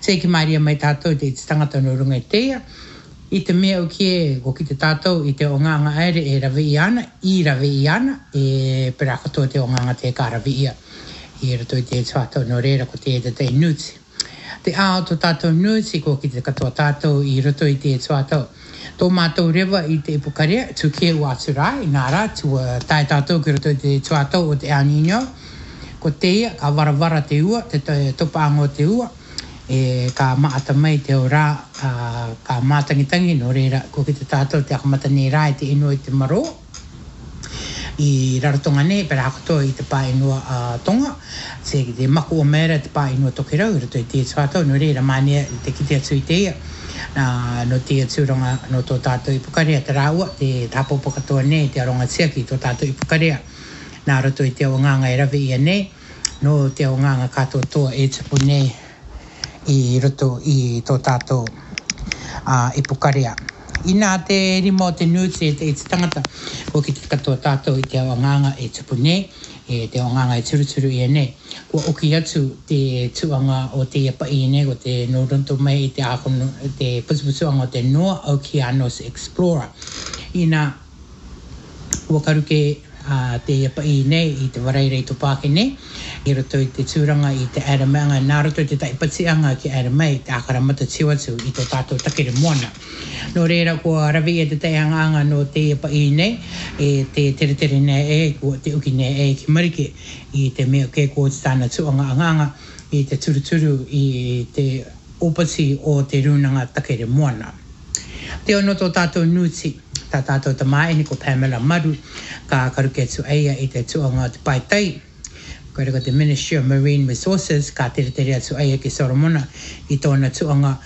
Se ki maria mai tātou te tangata no runga teia. I te mea o kie o ki te tātou i te onganga aere e rawi i ana, e pera katoa te onganga te ka rawi ia. I rato i te tātou no reira ko te te nuti. Te ao to tātou nuti ko ki te katoa tātou i rato i te tātou. Tō mātou rewa i te ipukarea, tu ke wāturai, nā rā, tu tai tātou ki rato i te tātou o te Aninyo. Ko teia, ka warawara te ua, te topaango te ua. Ka maata mai te ora ka mātangitangi no reira ko ki te tātou te akamata nei rā i te inua i te maro i raratonga nei pera katoa i te pā inua tonga se ki te maku o mera te pā inua tokirau i rato i te tātou no reira mania i te kite atu i te ia no te aturanga no tō tātou i pukarea te rāua te tāpopo katoa nei te aronga tiaki tō tātou i pukarea nā rato i te onganga i rawi ia nei no te onganga katoa toa e tupu nei i roto i tō tātou i pukarea. I nā te rimo te nuti e te tangata ko ki te katoa tātou i te awanganga e tupu nei, e te awanganga e turuturu i nei. Kua oki atu te tuanga o te iapa i nei, o te noronto mai i te akono, te pusupusuanga o te Noa Oceanos Explorer. I nā wakaruke te iapa i nei, i te warairei tō pāke nei, i roto i te tūranga i te aramanga, nā roto i te taipatianga ki aramai, te akaramata tiwatu i tō tātou takere moana. No reira kua rawi e te teihanganga no te iapa i nei, e te tere nei kua te uki nei ki marike, i te mea ke kua te tāna tuanga anganga, i te turuturu i te opati o te runanga takere moana. Te ono tō tātou nuti, tā tātou ta mai ni ko Pamela Maru, ka karuke atu eia i te tuanga te paitai, koe reka te Ministry of Marine Resources, ka tere atu eia ki Soromona, i tōna tuanga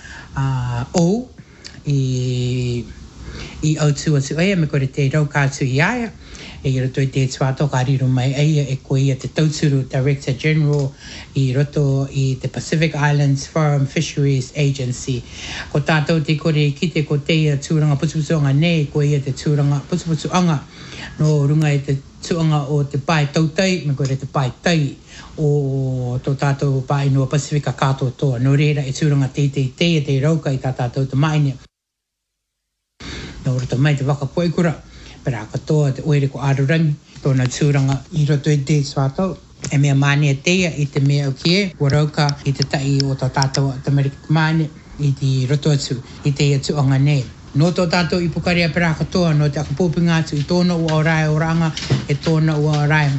i autu atu eia, me kore te rau kātu i aia, e roto i te tuato ka riro mai eia e koe ia te tauturu Director General i roto i te Pacific Islands Foreign Fisheries Agency. Ko tātou te kore ki te ko teia tūranga pusupusuanga nei, koe ia te tūranga pusupusuanga no runga i te tuanga o te pai tautai, me kore te pai tai o tō tātou pai no Pasifika kātoa toa. No reira e tūranga te rauka i tā tātou te maine. No roto mai te waka poikura. Pera katoa te oere ko Arurangi, tōna tūranga i roto i te swātau. E mea mānia teia i te mea o kie, warauka i te tai o tō tātou te Amerika Māne, i te roto atu i te tuanga nei. No tō tātou i pukarea pera katoa, no te akapūpinga atu i tōna ua orai oranga, e tōna ua orai.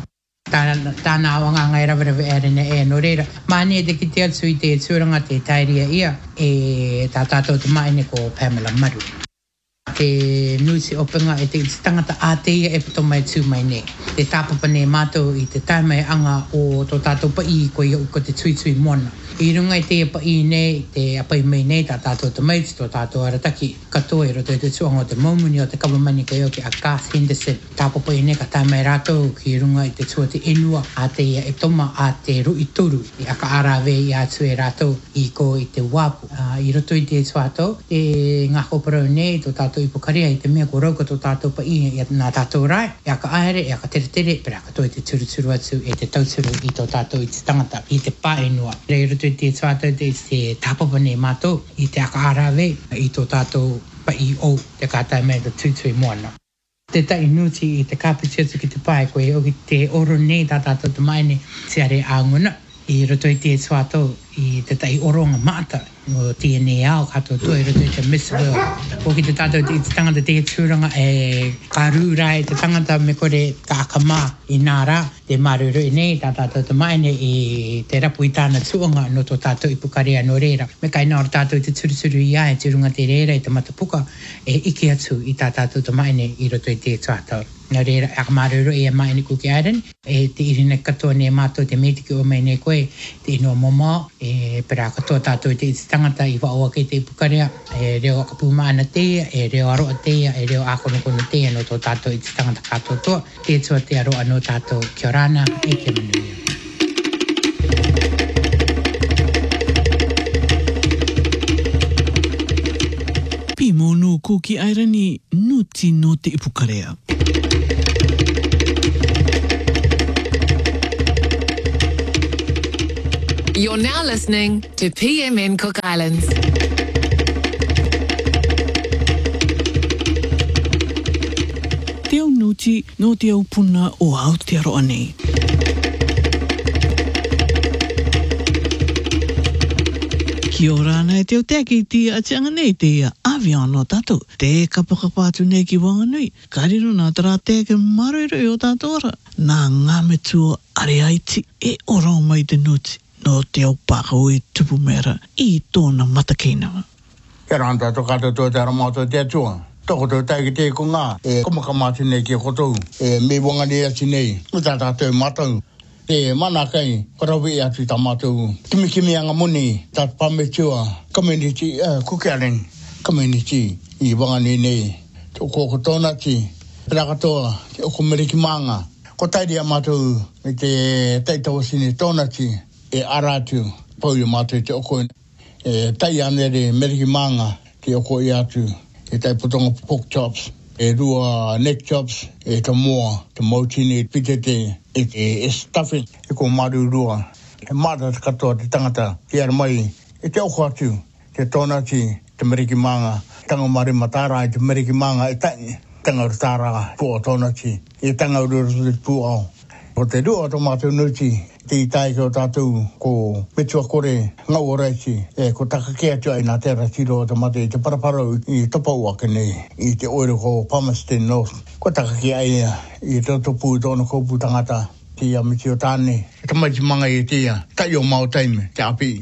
Tāna awanganga e rawarawe ere e no reira. Mānia te kite atu i te tūranga te tairia ia, e tā tātou te maine ko Pamela Maru. Te nusi openga e te tangata a teia e puto mai tū mai nei. Te tāpapa nei mātou i te taimai anga o tō tātou pa i ko te tui mona. I runga i te pa i nei, te apai mai nei, tā tātou te maiti, tō tātou arataki katoa i roto i te tuanga o te maumuni o te kawamani ka ioki a Garth Henderson. Tāpapa i nei ka taimai rātou ki runga i te tua te inua a teia e toma a te rui toru. I aka arawe i atu e rātou i ko i te wapu. I roto i te tuatou, te ngako parau nei, tō tātou i pokarea i te mea ko rauka tō tātou pa i nā tātou rai, e aka aere, e aka tere, pera aka toi te turuturu atu e te tauturu i tō tātou i te tangata, i te pāenua. Rei roto i te tuatou te tāpapa nei mātou, i te aka arawe, i tō tātou pa i o, te kātai mea te tui moana. Te tai nuti i te kāpiti atu ki te pai, koe o ki te oro nei tā tātou te maine, te are ānguna, i roto i te tuatou, i te tai oronga mata, o TNA au katoa tua i roto i te Miss World. O ki te tātou i te tangata te tūranga e karu rai te tangata me kore ka akama i nā rā, te maruru i nei, tā tātou te maine i te rapu i tāna tuanga no tō tātou i pukarea no reira. Me kai nā tātou i te turuturu i ai, te runga te reira i te matapuka, e ike atu i tā tātou te maine i roto i te tātou. Nā reira, aka maruru e maine kuki airan, e te irina katoa ne mātou te metiki o mai nei koe, te inua momo, e pera katoa tātou te tangata i waoa kei te pukarea, e reo akapūmaana teia, e reo aroa teia, e reo akonokono teia no tō tātou i te tangata katoa toa, te tua te aroa no tātou kia orana e kia manuia. Pimonu kuki airani nuti no te ipukarea. You're now listening to PMN Cook Islands. Te au nuti no te au puna o Aotearoa nei. Kia ora nei te o te ki tia atianga nei te avion o tātou. Te kapakapatu nei ki Wanganui. Kariro nā tara te ke marere o tātou ora. Nā ngame tua are aiti e ora o mai te nuti. No te au pākau e tupu mera I tōna matakeinanga. Kia ranta to kato to te aramato te atua. Toko to taiki te ko ngā. Kumakamati nei ki kotou. Me Wangani ati nei. Muta tātou matau. Te mana kai, korawi atu tamatou. Kimi anga muni, tat pametua, community, Cook Island community, I Wangani nei. Ko tōna ti, perakatoa, te oko meriki manga. Ko tairi a matou, me te teitau sini tōna ti, e aratu, pau I matou te oko. Tai anere meriki manga, te oko I atu, e tai putonga pork chops. E rua neck chops, e ta moa, te mautini, pitete, e stuffing, e ko maru rua. E mara te katoa te tangata, ki ara mai, e te oko atu, te tōna ti, te meriki manga, tanga mari matara, te meriki manga, e tangi, tanga rutara, pua tōna ti, e tanga rururu pua au. O te rua to mātou nuti, te itai ko tātou ko petua kore ngau oreiti, ko takakea tua I nā tera tiro o te mate, te paraparau I topau ake nei, I te oiro ko Palmerston North. Ko takakea ia, I te topu tōna kōpu tangata, te amiti o tāne. E tamaiti manga I tia, tai o mau taime, te api.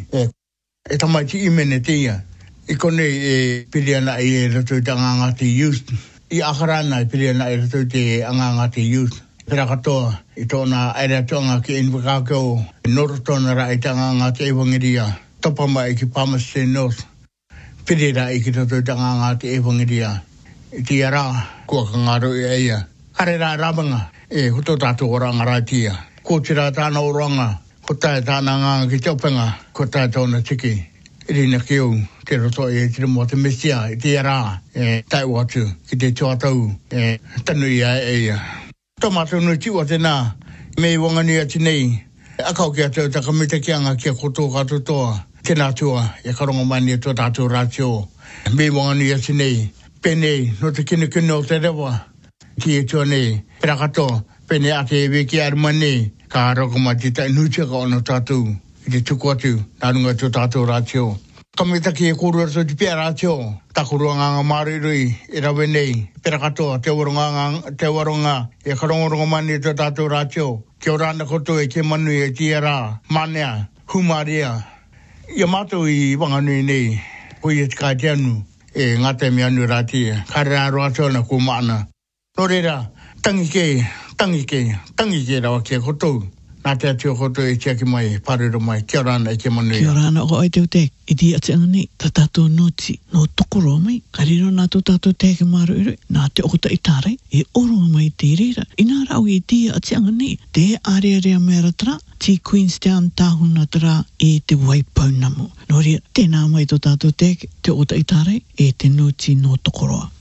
E tamaiti imene tia, I kone e piriana I rato te angangati youth. I akarana I piriana I rato te angangati youth. Pera katoa, I tōna aere atuanga ki Invercargill, noro tōna ra I tanganga te Ewangeria, topa mai ki Palmerston North, pirira I ki toto tanganga te Ewangeria, I ti ara, kua ka ngaro I eia. Kare rā rabanga, huto tātou oranga rā tia. Ko tira tāna oranga, ko tae tāna nganga ki te openga, ko tae tōna tiki. Irina ki au, te roto I tira mo te mesia, I ti ara, tae watu, ki te tuatau, tanu I eia. Tomato no tiwa te nā, me Wangani ati nei, akau kia tau takamita kianga kia koto katotoa, tēnā tua, e karongo mani e tō tātou rātio. Me Wangani ati nei, pene no te kine o te rewa, ki e tua nei, pera katoa, pene ate e weki aruma nei, ka roko mati tai nutia ka ono tātou, I te tuku atu, nārunga tō tātou rātio. Kamita ki e kuru ato te pia rātio, takurua nganga marirui, e rawe nei, pera katoa, te waronga, e karongorongo mani e tō tātou rātio, ki o rāna koto e ke manu e tia rā, manea, humaria. Ia mātou I Wanganui nei, hui e te kai te anu, e ngate me anu rātia, kare rā rātio na ko maana. Nō reira, tangi ke rawa kia kotou. Nā te atio koto e tia ki mai, parero mai, kia rāna e ke manu. Kia rāna o ai te utek, I di atianga nei, ta tātou nuti, no tokoro mai, kariro nā tō tātou te ke maru iru, nā te okota I tārai, e oro mai te reira. I nā rau I di atianga nei, te area mera tara, ti Queenstown tāhuna tara e te Waipaunamo. Nō rea, tēnā mai tō tātou te okota I tārai, e te nuti no tokoroa.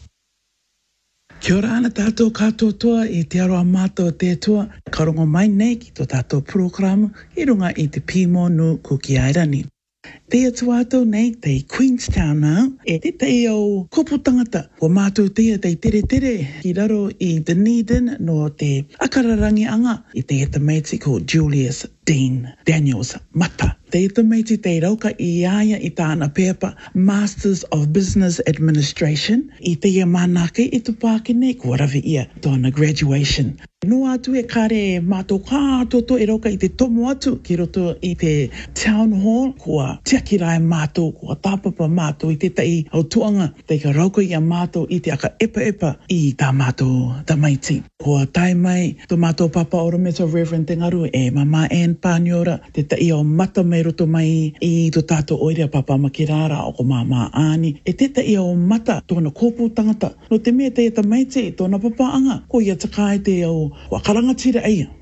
Kia ora ana tātou kātou toa I te aroa mātou te toa, karongo mai nei ki tō tātou programu, I runga I te PMonu Kuki Airani. Te atu atu nei te Queenstown au, e te au kopo tangata, o mātou te tere ki raro I Dunedin no te akararangi anga I te etameiti ko Julius Dean Daniels Mata. Te etameiti te rauka I aia I tāna pepa Masters of Business Administration, I te ia manake I tupake nei kua rawi ia tōna graduation. No atu e kare mātou kātoto e rauka I te tomo atu ki roto I te town hall kua tiakirai mātou, kua tāpapa mātou I te tai au tuanga, te ka rauka I a mātou I te aka epa I tā mātou tamaiti. Kua tai mai, tō mātou papa Orometo Reverend Tengaru e Mama Ann Pāniora, te tai o mata mai roto mai I tō tātou oirea papa Makirara o ko Mama Ani, e te tai o mata tōna kōpū tangata. No te mea te tamaiti, tōna papaanga, ko ia takai te au wa karangatira eia.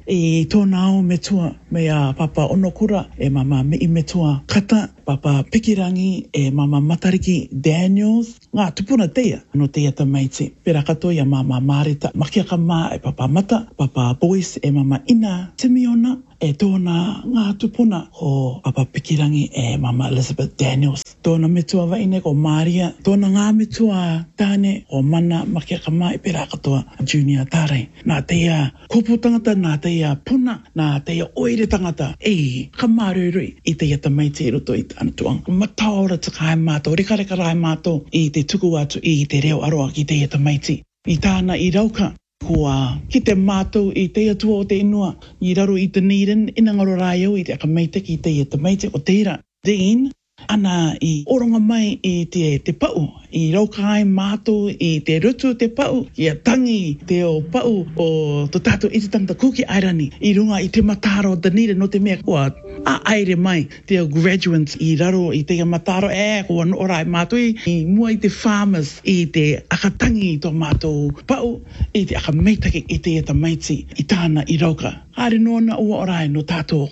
E tōna o me tua me a papa Onokura e mama me I me tua kata papa Pikirangi e mama Matariki Daniels ngā tupuna teia no teia tamaiti pera katoa ia mama Marita Makiaka mā e papa Mata papa Boyce e mama Ina Simeona e tōna ngā tupuna o papa Pikirangi e mama Elizabeth Daniels tōna me tua waine ko Maria tōna ngā me tua tāne o mana Makiaka mā e pera katoa Junior Tārai nā teia kupu tangata nā teia puna nā teia oire tangata e ka marurui I teia tamaiti roto I tāna tuanga mataora takai mātou reka rai mātou I te tuku atu I te reo aroa ki teia tamaiti I tāna I rauka kua ki te mātou I teia tua o te inua I raro I Dunedin ina ngaro rai au I te akamaita ki teia tamaiti o teira Dean ana I oronga mai I te pau I rauka ai mātou I te rutu te pau Ia tangi te o pau o to tātou I te tangata kuki airani I runga I te mataro o Dunedin no te mea kua a aere mai te graduates I raro I te mataro kua no orai mātou I mua I te farmers I te akatangi to mātou pau I te akameitaki I te tamaiti I tāna I rauka Hare nona ua orai no tātou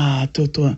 totoa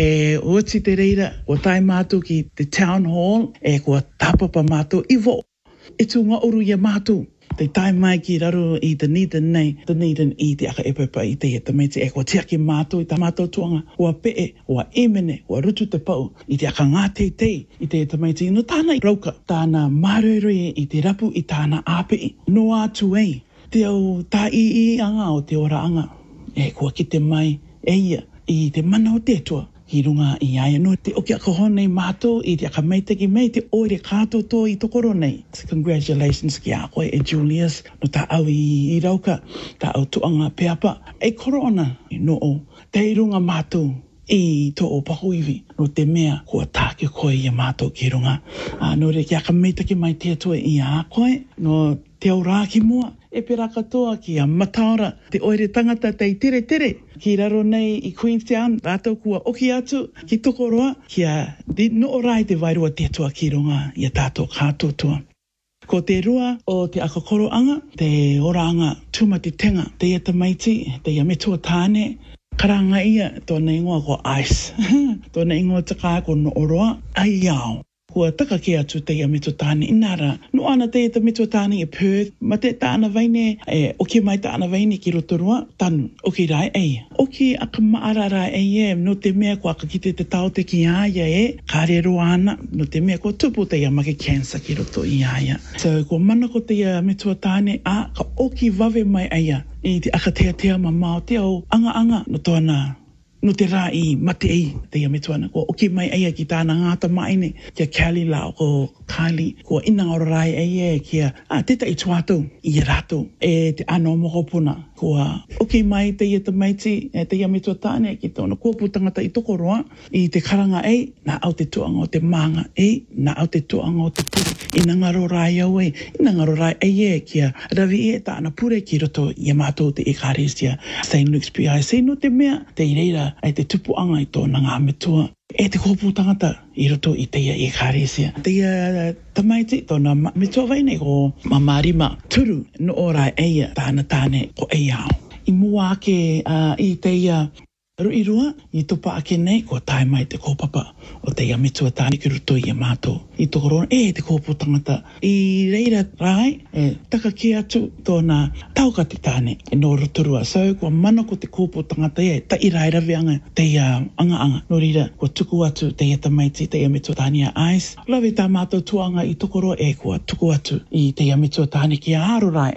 uati te reira o tai mātou ki te town hall kua tāpapa mātou I vo E tu ngā uru ia mātou Te tai mai ki raro I Dunedin nei Dunedin I te aka epepa I te tamaiti kua tiaki mātou I tā mātou tuanga ua pee, ua emene, ua rutu te pau I te aka ngā teitei I te tamaiti no tāna I rauka tāna marurui I te rapu I tāna āpei no atu te au tā I anga o te ora anga kua ki te mai ia I te mana o te tua ki runga I aia no te oki aka honei mātou I te aka meitaki mei te oire kātou tō I tokoro nei. So congratulations ki a koe Julius no tā au I rauka tā au tuanga peapa korona no o te runga mātou I tō o pahuiwi no te mea kua tāke koe I a mātou ki runga. No re ki aka meitaki mai te atua I a koe no te au rā ki mua pera katoa ki a mataora te oire tangata tei tere ki raro nei I Queenstown rātou kua oki atu ki tokoroa ki a no orai te wairua te atua ki runga I a tātou kātotua. Ko te rua o te akakoro anga, te ora anga tūmati tenga, te ia tamaiti, te ia metua tāne, karanga ia tōna ingoa ko ice. Tōna ingoa taka ko no oroa, ai iau. Kua taka ki atu te ia metua tāne inara. No ana te ia metua tāne I Perth, ma te tāna vaine, oki mai tāna vaine ki Rotorua, tanu, oki rai Oki aka maara rai no te mea kua kakite te tau te ki aia kare roa ana, no te mea kua tupu te ia make cancer ki roto I aia. So kua mana ko te ia metua tāne, ka oki vave mai aia, I te aka tea mamao te au anga no tōna no te rā I mate te ia metuana. Ko oki mai aia ki tāna ngāta maine, kia Kelly lao ko Kylie, ko inanga ora rai kia teta I tuatou, I rātou, te ano mohopuna. Ko oki mai te ia tamaiti, te ia metua tāne, ki tōna kōpū tangata I tokoroa, I te karanga nā au te tuanga o te manga nā au te tuanga o te puri. Ina ngaro rai au ina ngaro rai kia ravi tāna pure ki roto I mātou te ekaresia, St. Luke's PIC, no te mea, te ireira, te tupuanga I tōna ngā metua. Te kōpū tangata I roto I teia ekaresia. Teia tamaiti tōna metua vaine ko mamarima turu no ora tāna tāne ko au. I mua ake I teia rui rua, I topa ake nei, ko tai mai te kōpapa o teia metua tāne ki roto I mātou. I tokorona, te kōpū tangata. I reira rai, taka ki atu tōna taukati tāne no Rotorua. So, kua mana ko te kōpū tangata ta I rai raweanga teia anga. No rira, kua tuku atu teia tamaiti, teia metua tāne a ice. Lawe tā mātou tuanga I tokoro kua tuku atu I teia metua tāne ki a haro rai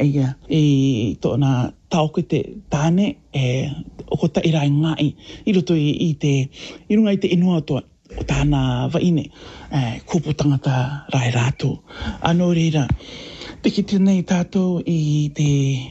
I tōna taoke te tāne o ta irai ngai I roto I runga I te inua toa o tāna waine kōpū tangata rai rātou. Anō reira, te ki tēnei tātou I te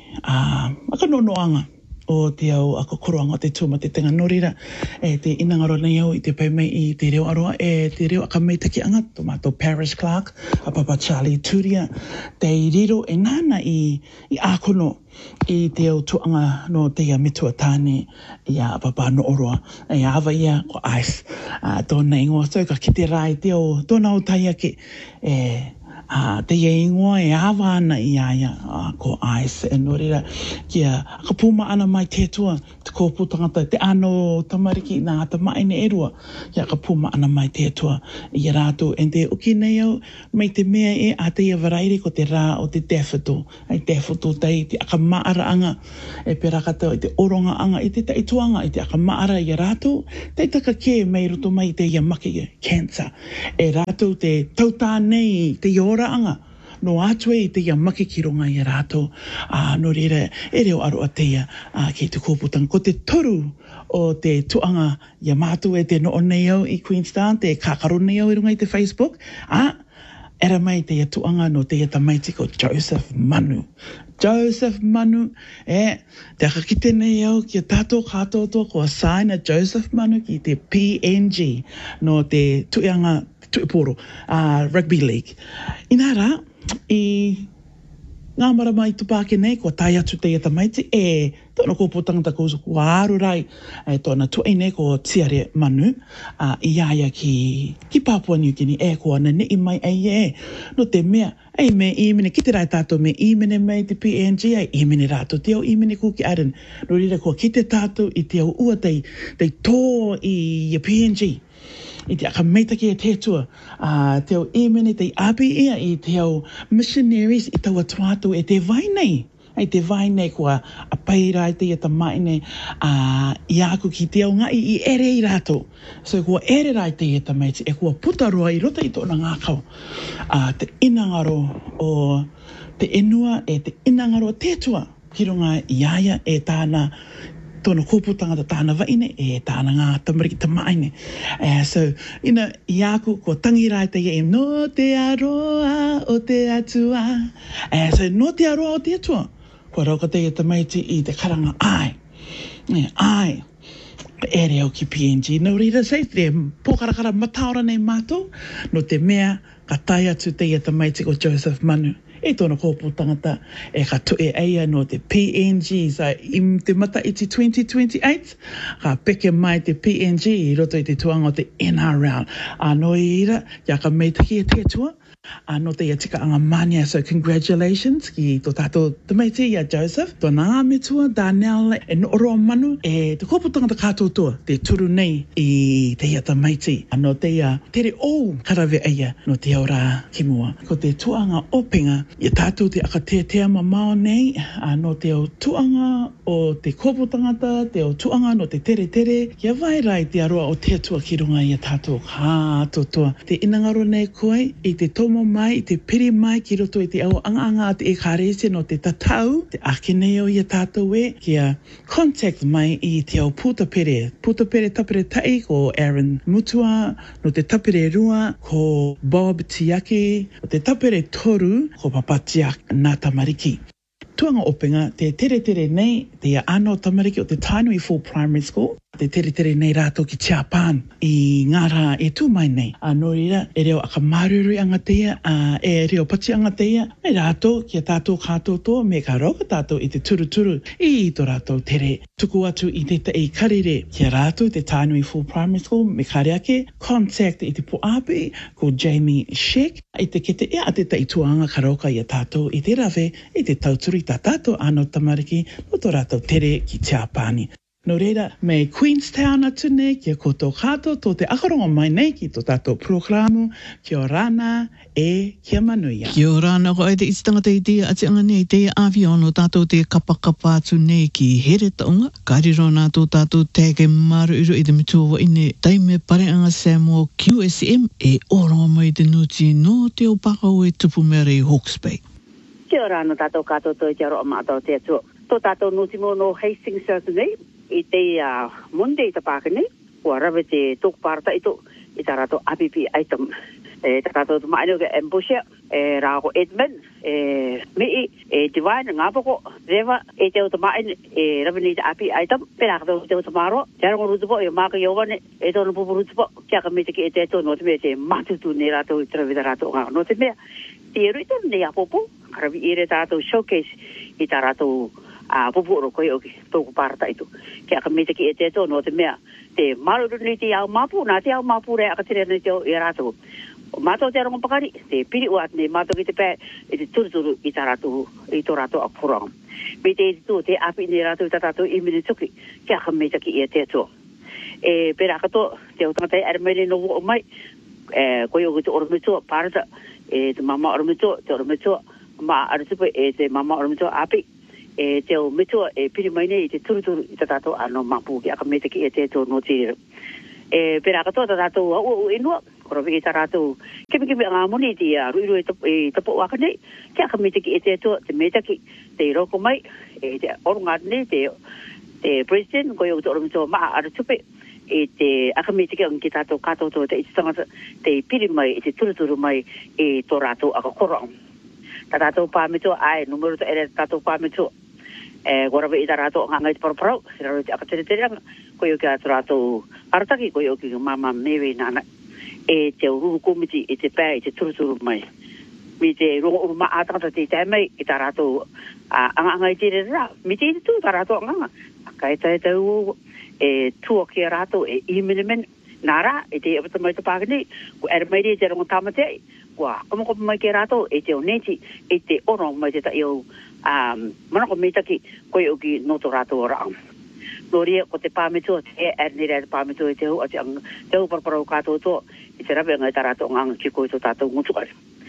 akanonoanga o te au akakoroanga te tūma te tenga norira te inangaro nei au I te pai mai I te reo aroa te reo akameitaki anga tō mātou Paris Clark a papa Charlie Turia te riro nāna I ākono I te au tuanga no te ia metua tāne I a papa no oroa awa ia ko ice tōna ingoa so ka ki te rai te au tōna o tai ake te ingoa e awa ana I aia ko Ice e norira kia ka puma ana mai te tua te kōpū tangata te ano tamariki nā tamaine e rua kia ka puma ana mai te tua I rātou e te uki nei au mai te mea e a te ia varairi ko te rā o te daffodil ai daffodil tei te aka maara anga e perakata I te oronga anga I te taituanga I te aka maara I rātou te taka ke mei roto mai te ia maki cancer e rātou te tautā nei te ora anga no atue I te ia maki ki ronga I rātou no rere e reo aro a teia ki te kōputanga ko te toru o te tuanga ia mātou e te noo nei au I Queenstown te kākaro nei au I runga I te Facebook era mai te ia tuanga no te ia tamaiti ko Joseph Manu te akakite nei au ki a tātou katoa ko a saina Joseph Manu ki te PNG no te tuianga tuiporo rugby league inara I ngā marama I tupake nei ko tai atu te ia tamaiti tōna kōpō tangata ko āru rai tōna tuai nei ko Tiare Manu I aia ki Papua New Guinea ko ana nei mai no te mea me imene ki te rai tātou me imene mai te PNG imene rātou te au imene kuki aren no rira ko ki te tātou I te au ua tei tō I PNG I te akameitaki e te tua, te au imene te api ia I te au missionaries I taua tuatu e te vai nei. Ai te vai nei kua a paira I te ia tamaine I aku ki te au ngai I ere I rātou. So kua ere rai te ia tamaiti e kua putaroa I rota I tōna ngākau. Te inangaro o te enua e te inangaro te tua ki runga I aia e tāna tōna kōputanga tāna waine e tāna ngā tamariki tamaine. So, ina I aku ko tangirai te e no te aroa o te atua. So, no te aroa o te atua. Kua rauka te tamaiti I te karanga ai. Ai. E reo ki PNG. No rira sei te pōkarakara mataora nei mātou. No te mea ka tai atu te tamaiti ko Joseph Manu. E tōna kōpū tangata e ka tue eia no te PNG so I te mata iti 2028 ka peke mai te PNG I roto I te tuanga o te NRL no ira ia ka meitaki e te tua no te ia tika anga mania so congratulations ki tō tātou tamaiti ia Joseph tōna me tua Daniel e nooroa manu e te kōpū tangata kātoa te turu nei I te ia tamaiti no te ia tere o karawe eia no te ora ki mua ko te tuanga openga Ia tātou te akatetea mamao nei, no te au tuanga o te kōpū tangata, te au tuanga no te tere, kia vai rai te aroa o te atua ki runga ia tātou kātotoa. Te inangaro nei koe, I te tomo mai, I te piri mai ki roto I te au anga te e kārese no te tatau, te ake nei o ia tātou kia contact mai I te au putapere tapere tai ko Aaron Mutua, no te tapere rua ko Bob Tiaki, no te tapere toru ko Papatiak nā tamariki. Tuanga openga, te tere nei, te ano tamariki o te Tainui Full Primary School, te tere nei rātou ki Tiapan, I ngara e tū mai nei. No rira, e reo akamarurui anga teia, e reo pati anga teia, me rātou, kia tātou kātotoa, me ka rauka tātou I te turuturu, I tō rātou tere. Tuku atu I te tei karire, kia rātou, te Tainui Full Primary School, me kareake, contact I te poapi, ko Jamie Sheck, I te kete ea te tei tuanga ka rauka I a tātou, I te rave, I te tauturi tā tātou ano tamariki, no tō rātou tere ki Tiapani. No reira, me Queenstown atu nei, kia koto kato, tō te akarongo mai nei ki tō tātou programu, kia rana e kia manuia. Kia rana ko e te ititangata I te atianga nei, te awhi ono tātou te kapakapa atu nei ki here taunga. Kariro nā tō tātou tege maru iro I te mitua ine taime pareanga Samuel QSM e oronga mai te nuti no te opakau e tupu mere Hawke's Bay. Kia rana tātou kato tō I te aroa mātou te atua. Tō tātou nuti mo no Hastings atu nei. I te Monday ta pāke nei, kua rawe te tōku pārata ito, I tā rātou APP item. Tā rātou tu maino ke Mbusha, rāko Edmund, Mii, Divine, Ngāpoko, Reva, te o tu maino, rawe ni te APP item, pērā kato te o tu maro, te arongo rutupo, māka Iowane, tōna pupu rutupo, kia ka me te ki te tō, no te mea te matutu nei rātou I trawe tā rātou ngā. No te mea, te ruito nei apopo, karawi ere tā rātou showcase I tā rātou pupuro koe o ki tōku pārata itu. Kia ka mita ki te tō no te mea. Te maruru ni te au mapu, nā te au mapu rea ka tere ni te au I rātou. Mātou te arongo pakari, te piri ua ne mātou ki te pē, e te turuturu i tā rātou, i tō rātou a kurang. Me te tō, te api ne rātou i tā rātou i mene tuki, kia kameitaki i a te atua. Pera kato, te o tangatai aramere no o mai, koe o te oromitua, pārata, te mama oromitua, te oromitua, ma aratupa, te mama oromitua api, te o mitua, piri mai nei i te turuturu i tā rātou ano mapu, kia kameitaki i a te atua no tīrira. Pera kato, tā rātou au inua, korowi i tā rātou, kemi ngā moni ti ruiru i tapo waka nei, kia kamitaki e te atua, te metaki, te roko mai, te orunga nei, te president, koe o te oromitoa maa aratupe, te akamitaki ang ki tātou kātou te ititangata, te piri mai, te turuturu mai, tō rātou aka korang. Tā rātou pāmitoa, numero ta ere tātou pāmitoa, korowi i tā rātou ngai te paraparau, sira roi te akatereteranga, koe o ki a tā rātou arataki, koe o ki mama mewe nana, te uru komiti i te pē, i te turuturu mai. Mi te rongo uruma ātangata te tai mai, i tā rātou anga i tere rā. Mi te tū tā rātou anga. Kai tai tau tua ki a rātou i minimen. Nā rā, te apata mai te pākani, ko ere mai te rongo tāmatei. Kua kamokopa mai ki a rātou, te o neti, te oro mai te tai au manako meitaki, koe o ki noto rātou rā. Noria ko te pāmitua, te ernire te pāmitua i te hu, te hu paraparau kātou tō, i te rawe ngai tā rātou nganga ki koe tō tātou ngutukara.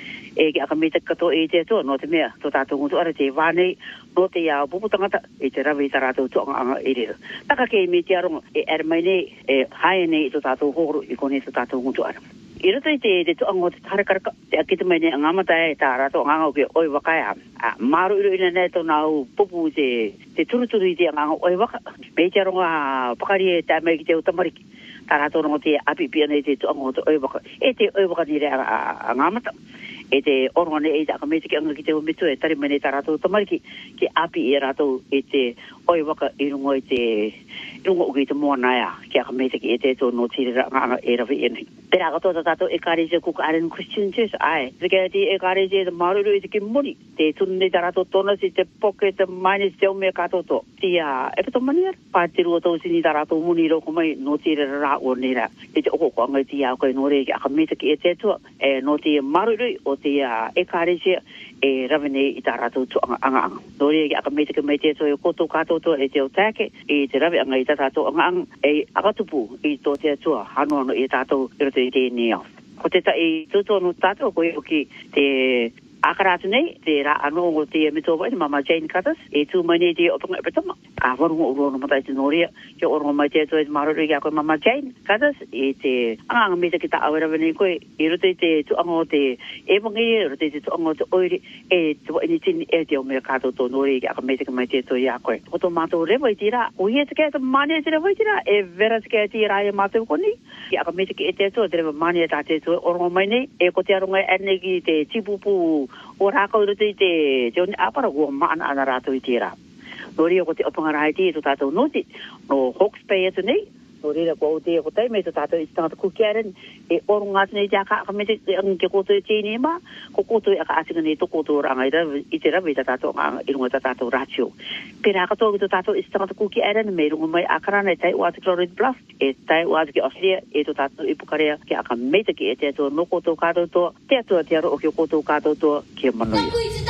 Ki akamita kato i te tō, no te mea, tō tātou ngutukara, te wānei, no te iau puputangata, i te rawe i tā rātou tō nganga i rira. Taka kei me te aronga, ermai nei, hae nei i tō tātou horo, i kone tō tātou ngutukara. I rata i te tuango te tarekaraka, te akita mai nei ngamata tā rātou nganga o ke oi wakaya. Maru iro ina nei tō nāu pupu te turuturu i te nganga oi waka. Me te aronga pakari e tā mai ki te utamariki. Tā rātou rongo te api pia nei te tuango te oi waka. Te oi waka ni rea ngamata. Te oronga nei e tā kameitiki anga ki te umitu e tari mai nei tā rātou utamariki. Ki api e rātou te oi waka i rungo i te rungo uki te moanaia. Ki a kameitiki e te tō no tīrira nganga e rawi e nei. Pera kato tātou e kāreje kuka aren Christian Church, Te kia te e kāreje te maruru i te ki muni. Te tunu nei tā rātou tōna si te poke, te maini, te umea kātou tō. Tia, e pato mani ara. Pātiru o tau sini tā rātou muni roko mai, no tīre rā o nera. E te oko ko angai tia koe no re ki a kamitaki e te tua. No te maruru o te e kāreje e rawene i tā rātou tō anga. No re ki a kamitaki mai te tua e koto kātou tō e te o tāke. E te rawe anga i tā rātou anga. E akatupu i tō te tua hanoano i tātou i te nea. Ko te tai tūtono tātou koe o ki te akaratu nei, te rā anō o te mitoa te Mama Jane Cutters, e tū mai nei te opunga epetama. Ka warunga urono matai te noria, ki orongo mai te atoe te maruru i a koe Mama Jane Cutters, e te anga mita ki ta awerawa nei koe, e rote te tuanga o te ewangi, rote te tuanga o te oiri, e te waini tini e te o mea kātou tō noria ki a mita ki mai te atoe i a koe. Ko tō mātou rewa i tira, o hia te kea te mania te rewa i tira, e vera te kea te rā e mātou koni, ki a mita ki e te atoe, te rewa mania tā te atoe, orongo mai nei, e ko te aronga erne ki te tipupu o rākau rote i te oni apara ua maana ana rātou i tērā. Nō rea ko te opangarai te tō tātou noti, no Hawke's Bay atu nei, nō rea ko o te ko tai mei tō tātou i tangata kukiaren, e oru ngātu nei te aka akamete ke koto i tēne ma, ko koto i aka atinga nei tō koto ranga i te rawe i tā tātou nganga i runga tā tātou rātio. Pera aka tō ki tō tātou i tangata kukiaren, mei runga mai akarana e tai uatu Chloride Bluff, e tai uatu ki Australia, e tō tātou i pukarea ki aka meita ki e te atua no koto kātou tō, te atua te aro o ki o koto kātou tō ki manuia.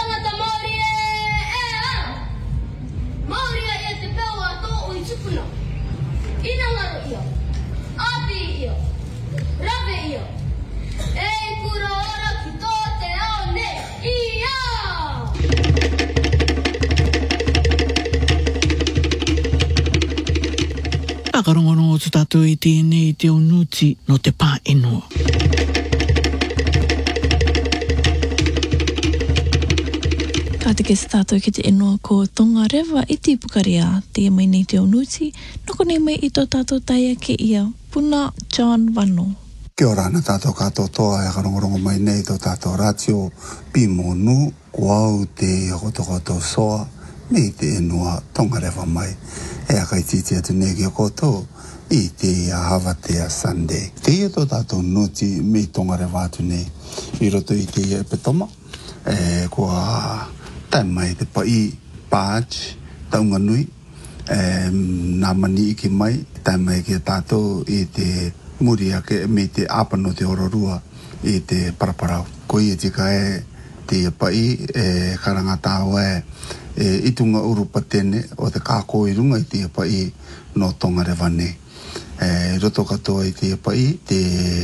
Ina ngaro iyo, api iyo, rabe iyo, kura ora ki tote aone iyo! Whakarongorongo tu tātou i tēnei te onuti no te pā enua. Tātike se tātou ki te enua ko Tonga Rewa i te pukaria te mai nei te onuti, noko nei mai i tō tātou taia ke ia Puna John Wano. Kia ora ana tātou kātou toa e karongorongo mai nei tō tātou rātio pimonu, kuau te hokotokoto soa, me te enua Tonga Rewa mai. E akai titi atu nei ki o koto i te Havatea Sunday. Te ia tō tātou noti me Tonga Rewa atu nei, i roto i te ia epetoma, kua tai mai te pai pāch, taunga nui, nā mani iki mai, tai mai ki tātou i te muri ake me te apano te ororua, i te paraparau. Ko i tika te pai karanga tāua i tunga urupa tene o te kāko i runga i te pai no Tongarewa nei. Roto katoa i te pai te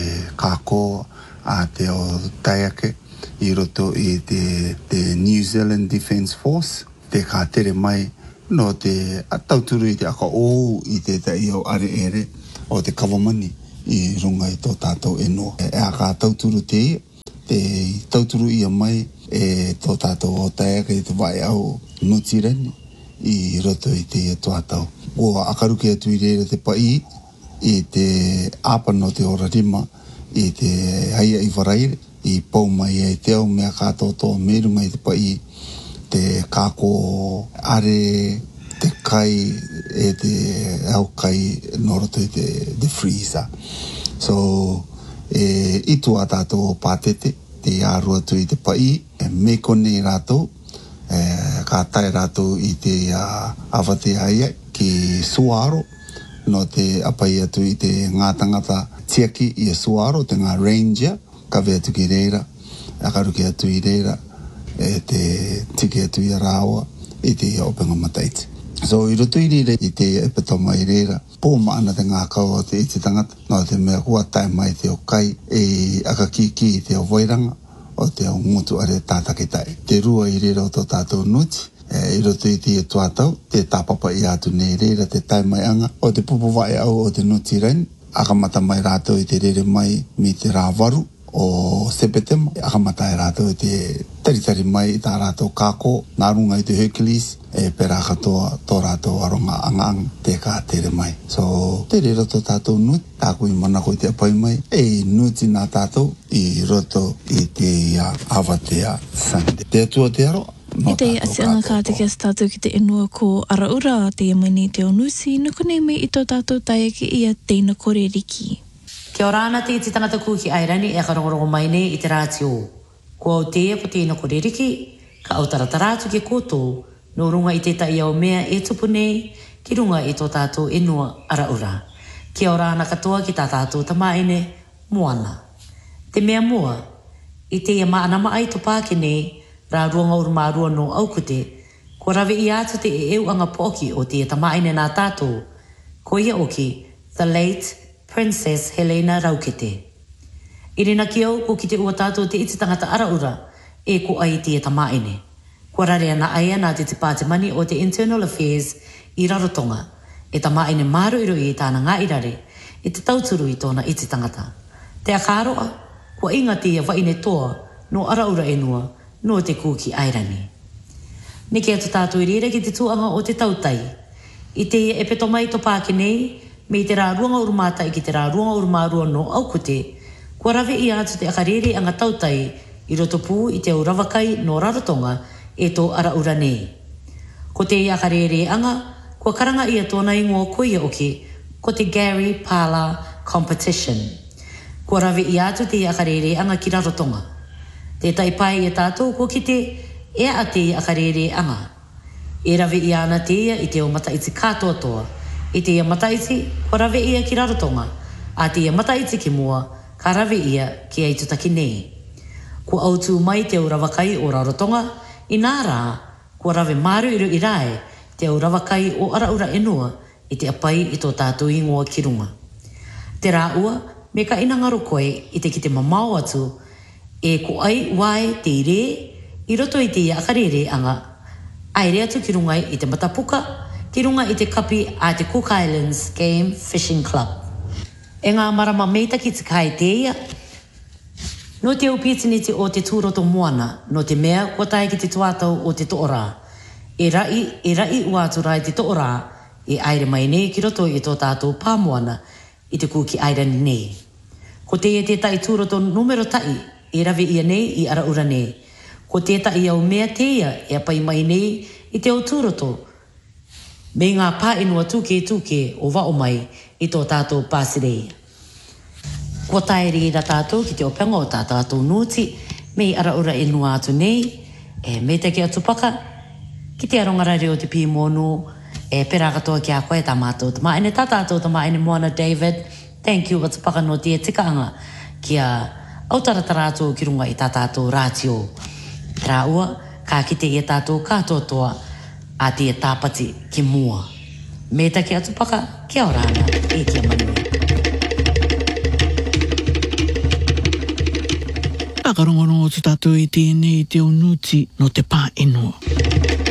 kāko a te o Taiake i roto i te New Zealand Defence Force, te kā tere mai no te tauturu i te aka o i te tai o are ere o te kawamani i runga i tō tātou eno. Aka tauturu te tauturu ia mai tō tātou o Taiake i te vai au Nutireni i roto i te tuatau. O akaruke atu i reira te pai i te apano te ora rima i te haia i waraire i pau mai e te au mea kātoto merunga i te pai te kako are te kai te au kai noroto i te freezer. So i tua tātou o pātete te ārua tu i te pai me kone rātou ka tai rātou i te awate aia ki Suaro no te apai atu i te ngā tangata tiaki i a Suaro, te ngā ranger, ka vea atu ki reira, akaruki atu i reira, te tiki atu i a Rāua, i te openga mataiti. So i roto i reira i te epetoma i reira, pō maana te ngā kau o te iti tangata, no te mea kua tai mai te o kai, akakiki i te o Wairanga, o te o ngutu are tātake tai. Te rua i reira o tō tātou nuti, i roto i te tuatau, te tāpapa i atu nei reira, te tai mai anga, o te pupu vai au o te Nutireni, akamata mai rātou i te rere mai mi te rāwaru o Sepetema, akamata i rātou i te taritari mai i tā rātou kāko, nā runga i te Hercules, pera katoa tō rātou aronga anga te kā tere mai. So, te rera tō tātou nuti, tāku i manako i te apai mai, nuti nā tātou i roto i te Awatea Sunday. Te atua te aro, I te asianga kā te kia tātou ki te enua ko Araura te iamani te onusi, nuku nei me i tō tātou Taiake ia teina kore riki. Kia ora ana te iti tangata kūki airani e karongorongo mai nei i te rātio. Ko au te po teina kore riki, ka au tarataratu ki koto, no runga i te tai au mea e tupu nei, ki runga i tō tātou enua Araura. Kia ora ana katoa ki tā tātou tamaine, moana. Te mea mua, i te ia maanama ai to pāke nei, rā ruanga urumārua no aukute, ko rawe i atu te eu anga poki o te tamaine nā tātou, ko ia oki, the late Princess Helena Raukete. I rina ki au ko ki te ua tātou te iti tangata Araura, e ko ai te tamaine. Ko rare ana aia nā te pātemani o te Internal Affairs i Rarotonga, e tamaine māru iro i tāna ngā irare, e te tauturu i tōna iti tangata. Te akaroa, ko inga te waine toa no Araura enua, no te kūki airani. Neke atu tātou i rira ki te tuanga o te tautai. I te e peto mai to pāke nei, me i te rā ruanga urumata i ki te rā ruanga urumārua no aukute, kua rawe i atu te akarere anga tautai i roto pū i te urawakai no Rarotonga e tō Araura nei. Ko te i akarere anga, kua karanga i a tōna ingoa koia oki, ko te Gary Parler Competition. Kua rawe i atu te i akarere anga ki Rarotonga. Te taipai e tātou ko ki te e a te i akarere anga. E rawe i ana te ia i te o mataiti katoa toa. I te ia mataiti, ko rawe ia ki Rarotonga. A te ia mataiti ki mua, ka rawe ia ki aitutaki nei. Ko autu mai te urawakai o Rarotonga, i nā rā, ko rawe maru iru i rae, te urawakai o Araura enua, i te apai i tō tātou ingoa ki runga. Te rā ua, me ka inangaro koe i te ki te mamau atu, e ko ai wai te re, i roto i te iakarere anga, ai rea tu ki runga i te matapuka, ki runga i te kapi a te Cook Islands Game Fishing Club. E ngā marama meita ki te kai te ia, no te upitiniti o te tūroto moana, no te mea kua tai ki te tuatau o te toora. E rai uatura i te toora, e aire mai nei ki roto i tō tātou pāmoana i te kūki airani nei. Ko te e te tai tūroto numero tai, e rawe ia nei i Araura nei. Ko tētai au mea teia e apai mai nei i te o tūroto. Me ngā pā inua tūke o wao mai i tō tātou pāsirei. Ko tairi i tātou ki te openga o tātou nūti me i Araura inua atu nei. Me te ki atu paka ki te arongarare o te pīmonu pera katoa ki a koe tā mātou. Tamaine tā tātou tamaine moana David. Thank you atu paka no te tikaanga ki a au taratara atu ki runga i tā tātou rātio. Rā ua, ka kite i tātou kātotoa a te tāpati ki mua. Me take atu paka, kia orana e kia manui. Akarongono o te tātou i tēnei te onuti no te pā enua.